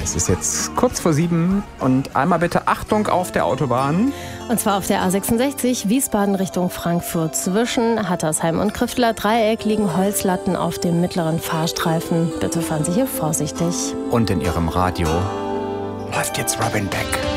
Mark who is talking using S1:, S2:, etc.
S1: Es ist jetzt kurz vor 7 und einmal bitte Achtung auf der Autobahn.
S2: Und zwar auf der A66 Wiesbaden Richtung Frankfurt. Zwischen Hattersheim und Krifteler Dreieck liegen Holzlatten auf dem mittleren Fahrstreifen. Bitte fahren Sie hier vorsichtig.
S1: Und in Ihrem Radio läuft jetzt Robin Beck.